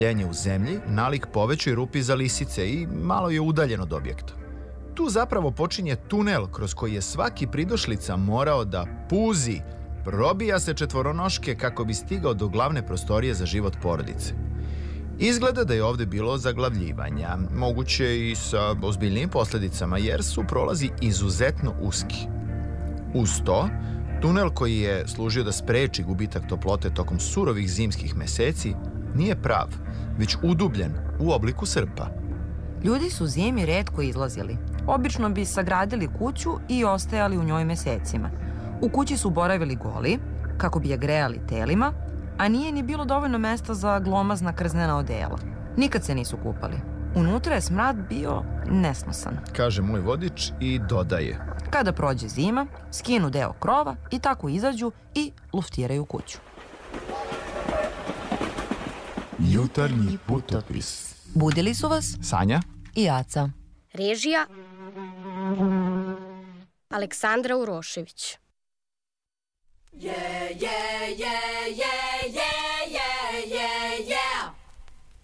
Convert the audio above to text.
u zemlji nalik povećoj rupi za lisice i malo je udaljen od objekta. Tu zapravo počinje tunel kroz koji je svaki pridošlica morao da puzi, probija se četvoronoške kako bi stigao do glavne prostorije za život porodice. Izgleda da je ovde bilo zaglavljivanja, moguće i sa ozbiljnim posledicama, jer su prolazi izuzetno uski. Uz to, tunel koji je služio da spreči gubitak toplote tokom surovih zimskih meseci nije prav, već udubljen u obliku srpa. Ljudi su zimi retko izlazili. Obično bi sagradili kuću i ostajali u njoj mesecima. U kući su boravili goli, kako bi je grejali telima, a nije ni bilo dovoljno mesta za glomazna krznena odela. Nikad se nisu kupali. Unutra je smrad bio nesnosan, kaže moj vodič i dodaje. Kada prođe zima, skinu deo krova i tako izađu i luftiraju kuću. Jutarnji putopis. Budili su vas Sanja i Aca. Režija Aleksandra Urošević. Yeah, yeah, yeah.